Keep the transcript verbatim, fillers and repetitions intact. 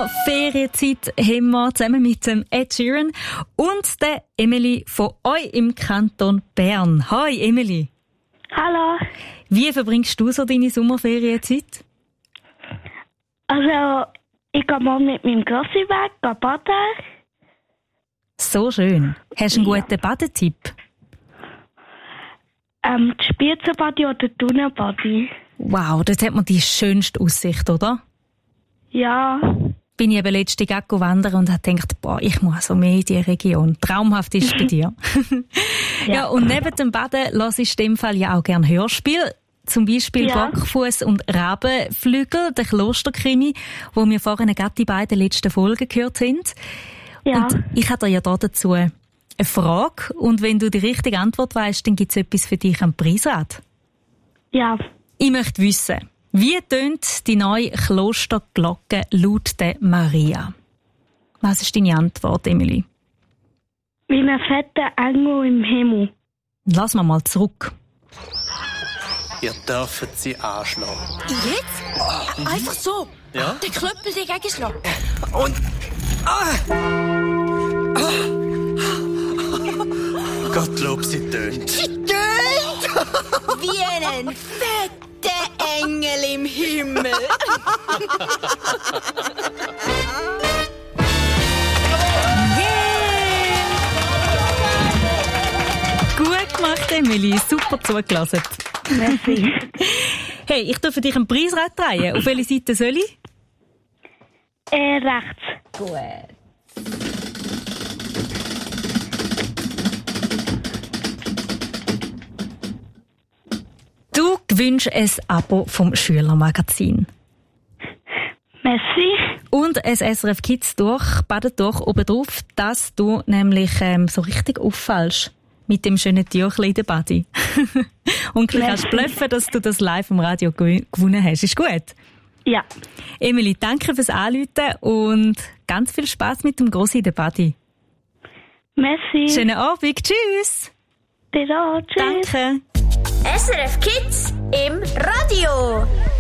Sommerferienzeit haben wir zusammen mit dem Ed Sheeran und der Emily von euch im Kanton Bern. Hi Emily. Hallo. Wie verbringst du so deine Sommerferienzeit? Also, ich gehe mal mit meinem Grossi weg, gehe baden. So schön. Hast du einen guten Badetipp? Ähm, die Spitzenbadi oder die Tunnelbadi. Wow, dort hat man die schönste Aussicht, oder? Ja. Bin ich eben letzte Tag wandern und habe gedacht, boah, ich muss so mehr in diese Region. Traumhaft ist es bei dir. ja. ja, und neben dem Baden lasse ich in dem Fall ja auch gerne Hörspiel. Zum Beispiel ja. Bockfuss und Rabenflügel, der Klosterkrimi, wo wir vorhin gerade die beiden letzten Folgen gehört haben. Ja. Und ich habe dir ja da dazu eine Frage. Und wenn du die richtige Antwort weißt, dann gibt es etwas für dich am Preisrad. Ja. Ich möchte wissen, wie tönt die neue Klosterglocke laut der Maria? Was ist deine Antwort, Emily? Wie ein fetter Engel im Himmel. Lass mal mal zurück. Ihr dürft sie anschlagen. Jetzt? Oh. Einfach so? Ja? Der Klöppel dagegen schlagen. Und... Ah! Ah! Gottlob, sie tönt. Sie tönt? Wie ein fetter Engel im Himmel. Yeah! Gut gemacht, Emily. Super zugelassen. Merci. Hey, ich darf für dich einen Preisrad drehen. Auf welche Seite soll ich? Äh, rechts. Gut. Du gewünschst ein Abo vom Schülermagazin. Merci. Und ein S R F Kids durch, badet durch oben drauf, dass du nämlich ähm, so richtig auffällst mit dem schönen Tüchlein in der Body. Und du kannst bluffen, dass du das live im Radio gew- gewonnen hast. Ist gut? Ja. Emily, danke fürs Anrufen und ganz viel Spass mit dem Grossi in der Body. Merci. Schönen Abend. Tschüss. Dir auch. Tschüss. Danke. S R F Kids im Radio.